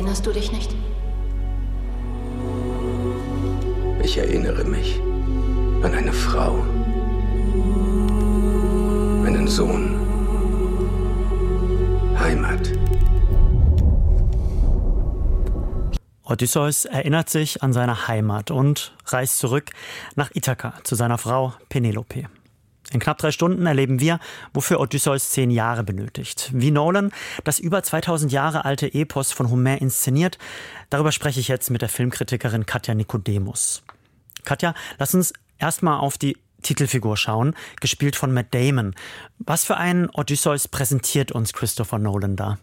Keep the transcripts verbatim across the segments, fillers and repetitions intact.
Erinnerst du dich nicht? Ich erinnere mich an eine Frau, einen Sohn, Heimat. Odysseus erinnert sich an seine Heimat und reist zurück nach Ithaka zu seiner Frau Penelope. In knapp drei Stunden erleben wir, wofür Odysseus zehn Jahre benötigt. Wie Nolan das über zweitausend Jahre alte Epos von Homer inszeniert, darüber spreche ich jetzt mit der Filmkritikerin Katja Nicodemus. Katja, lass uns erstmal auf die Titelfigur schauen, gespielt von Matt Damon. Was für einen Odysseus präsentiert uns Christopher Nolan da?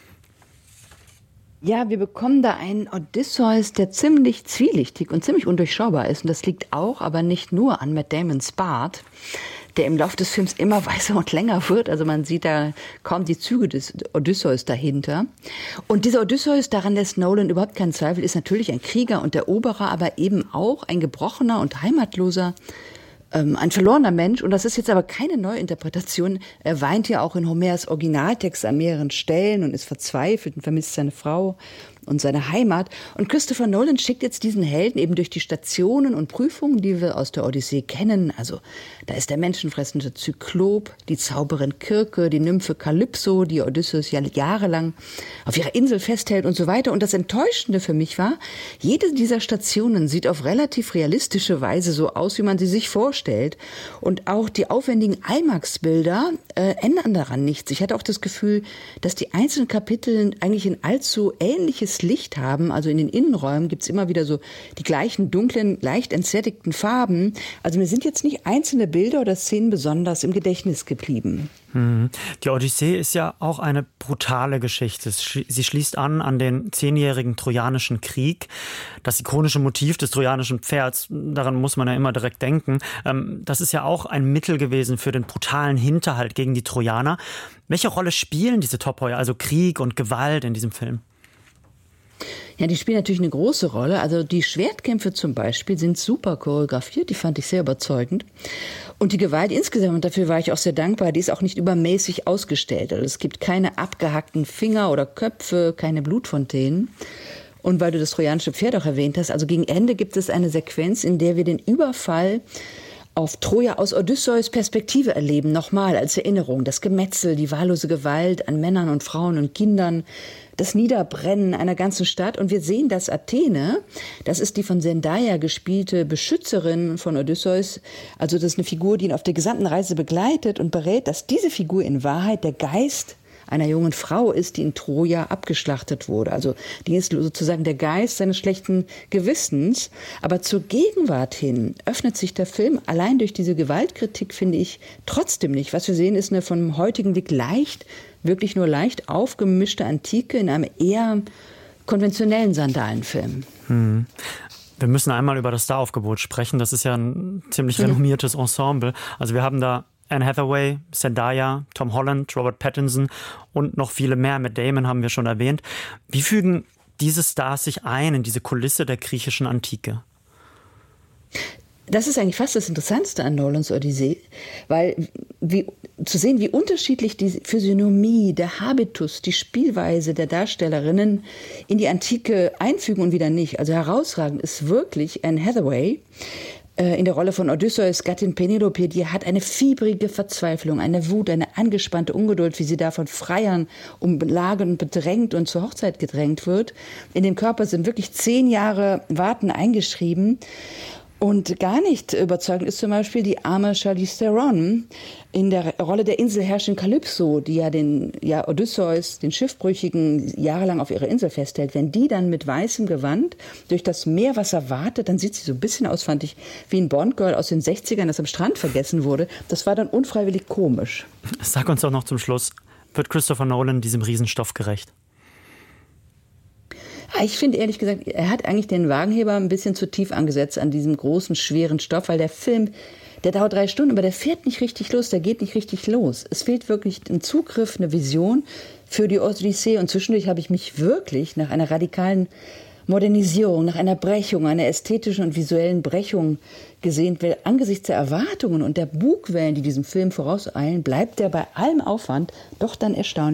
Ja, wir bekommen da einen Odysseus, der ziemlich zwielichtig und ziemlich undurchschaubar ist. Und das liegt auch, aber nicht nur an Matt Damons Bart, der im Laufe des Films immer weißer und länger wird. Also man sieht da kaum die Züge des Odysseus dahinter. Und dieser Odysseus, daran lässt Nolan überhaupt keinen Zweifel, ist natürlich ein Krieger und Eroberer, aber eben auch ein gebrochener und heimatloser, ähm, ein verlorener Mensch. Und das ist jetzt aber keine Neuinterpretation. Er weint ja auch in Homers Originaltext an mehreren Stellen und ist verzweifelt und vermisst seine Frau und seine Heimat. Und Christopher Nolan schickt jetzt diesen Helden eben durch die Stationen und Prüfungen, die wir aus der Odyssee kennen. Also da ist der menschenfressende Zyklop, die Zauberin Kirke, die Nymphe Kalypso, die Odysseus ja jahrelang auf ihrer Insel festhält und so weiter. Und das Enttäuschende für mich war, jede dieser Stationen sieht auf relativ realistische Weise so aus, wie man sie sich vorstellt. Und auch die aufwendigen IMAX-Bilder äh, ändern daran nichts. Ich hatte auch das Gefühl, dass die einzelnen Kapitel eigentlich ein allzu ähnliches Licht haben. Also in den Innenräumen gibt's immer wieder so die gleichen dunklen, leicht entsättigten Farben. Also mir sind jetzt nicht einzelne Bilder oder Szenen besonders im Gedächtnis geblieben. Die Odyssee ist ja auch eine brutale Geschichte. Sie schließt an an den zehnjährigen Trojanischen Krieg. Das ikonische Motiv des trojanischen Pferds, daran muss man ja immer direkt denken, das ist ja auch ein Mittel gewesen für den brutalen Hinterhalt gegen die Trojaner. Welche Rolle spielen diese Topoi, also Krieg und Gewalt in diesem Film? Ja, die spielen natürlich eine große Rolle. Also die Schwertkämpfe zum Beispiel sind super choreografiert, die fand ich sehr überzeugend. Und die Gewalt insgesamt, und dafür war ich auch sehr dankbar, die ist auch nicht übermäßig ausgestellt. Also es gibt keine abgehackten Finger oder Köpfe, keine Blutfontänen. Und weil du das trojanische Pferd auch erwähnt hast, also gegen Ende gibt es eine Sequenz, in der wir den Überfall auf Troja aus Odysseus Perspektive erleben, nochmal als Erinnerung. Das Gemetzel, die wahllose Gewalt an Männern und Frauen und Kindern, das Niederbrennen einer ganzen Stadt. Und wir sehen, dass Athene, das ist die von Zendaya gespielte Beschützerin von Odysseus, also das ist eine Figur, die ihn auf der gesamten Reise begleitet und berät, dass diese Figur in Wahrheit der Geist einer jungen Frau ist, die in Troja abgeschlachtet wurde. Also die ist sozusagen der Geist seines schlechten Gewissens. Aber zur Gegenwart hin öffnet sich der Film allein durch diese Gewaltkritik, finde ich, trotzdem nicht. Was wir sehen, ist eine vom heutigen Blick leicht, wirklich nur leicht aufgemischte Antike in einem eher konventionellen Sandalenfilm. Hm. Wir müssen einmal über das Staraufgebot sprechen. Das ist ja ein ziemlich renommiertes Ensemble. Also wir haben da Anne Hathaway, Zendaya, Tom Holland, Robert Pattinson und noch viele mehr. Matt Damon haben wir schon erwähnt. Wie fügen diese Stars sich ein in diese Kulisse der griechischen Antike? Das ist eigentlich fast das Interessanteste an Nolans Odyssee, weil wie, zu sehen, wie unterschiedlich die Physiognomie, der Habitus, die Spielweise der Darstellerinnen in die Antike einfügen und wieder nicht. Also herausragend ist wirklich Anne Hathaway in der Rolle von Odysseus Gattin Penelope, die hat eine fiebrige Verzweiflung, eine Wut, eine angespannte Ungeduld, wie sie da von Freiern umlagert und bedrängt und zur Hochzeit gedrängt wird. In dem Körper sind wirklich zehn Jahre Warten eingeschrieben. Und gar nicht überzeugend ist zum Beispiel die arme Charlize Theron in der Rolle der Inselherrscherin Kalypso, die ja den ja Odysseus, den Schiffbrüchigen, jahrelang auf ihrer Insel festhält. Wenn die dann mit weißem Gewand durch das Meerwasser wartet, dann sieht sie so ein bisschen aus, fand ich, wie ein Bond-Girl aus den sechzigern, das am Strand vergessen wurde. Das war dann unfreiwillig komisch. Sag uns doch noch zum Schluss, wird Christopher Nolan diesem Riesenstoff gerecht? Ich finde ehrlich gesagt, er hat eigentlich den Wagenheber ein bisschen zu tief angesetzt an diesem großen, schweren Stoff, weil der Film, der dauert drei Stunden, aber der fährt nicht richtig los, der geht nicht richtig los. Es fehlt wirklich ein Zugriff, eine Vision für die Odyssee und zwischendurch habe ich mich wirklich nach einer radikalen Modernisierung, nach einer Brechung, einer ästhetischen und visuellen Brechung gesehen, weil angesichts der Erwartungen und der Bugwellen, die diesem Film vorauseilen, bleibt er bei allem Aufwand doch dann erstaunlich